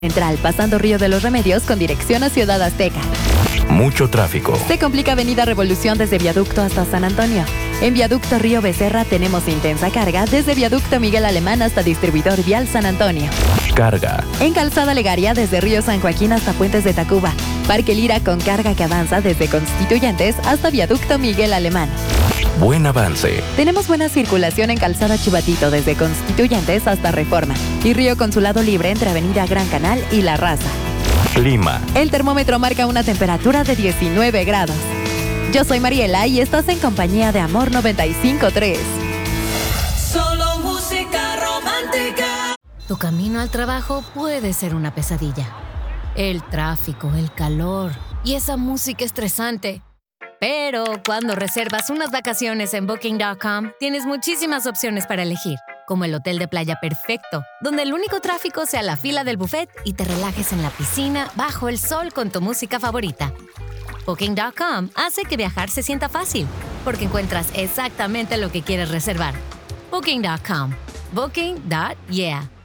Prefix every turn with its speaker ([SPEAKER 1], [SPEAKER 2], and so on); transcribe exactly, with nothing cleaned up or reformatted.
[SPEAKER 1] Central, pasando Río de los Remedios con dirección a Ciudad Azteca.
[SPEAKER 2] Mucho tráfico.
[SPEAKER 1] Se complica Avenida Revolución desde Viaducto hasta San Antonio. En Viaducto Río Becerra tenemos intensa carga desde Viaducto Miguel Alemán hasta Distribuidor Vial San Antonio.
[SPEAKER 2] Carga.
[SPEAKER 1] En Calzada Legaria desde Río San Joaquín hasta Puentes de Tacuba. Parque Lira con carga que avanza desde Constituyentes hasta Viaducto Miguel Alemán.
[SPEAKER 2] Buen avance.
[SPEAKER 1] Tenemos buena circulación en Calzada Chivatito desde Constituyentes hasta Reforma y Río Consulado Libre entre Avenida Gran Canal y La Raza.
[SPEAKER 2] Clima.
[SPEAKER 1] El termómetro marca una temperatura de diecinueve grados. Yo soy Mariela y estás en compañía de Amor noventa y cinco punto tres.
[SPEAKER 3] Solo música romántica.
[SPEAKER 4] Tu camino al trabajo puede ser una pesadilla. El tráfico, el calor y esa música estresante. Pero cuando reservas unas vacaciones en Booking punto com, tienes muchísimas opciones para elegir, como el hotel de playa perfecto, donde el único tráfico sea la fila del buffet y te relajes en la piscina bajo el sol con tu música favorita. Booking punto com hace que viajar se sienta fácil, porque encuentras exactamente lo que quieres reservar. Booking punto com. Booking punto yeah.